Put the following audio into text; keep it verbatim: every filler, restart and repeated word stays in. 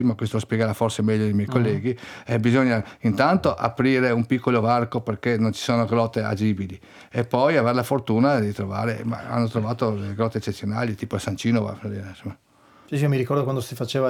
ma questo lo spiegherà forse meglio i miei Mm. colleghi, eh, bisogna intanto aprire un piccolo varco perché non ci sono grotte agibili e poi avere la fortuna di trovare, ma hanno trovato le grotte eccezionali tipo a San Cinova, insomma. Sì, sì, mi ricordo quando si faceva